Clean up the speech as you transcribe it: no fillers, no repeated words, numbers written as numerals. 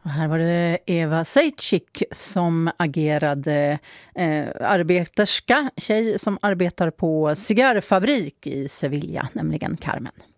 Och här var det Eva Sejcik som agerade arbeterska, tjej som arbetar på cigarrfabrik i Sevilla, nämligen Carmen.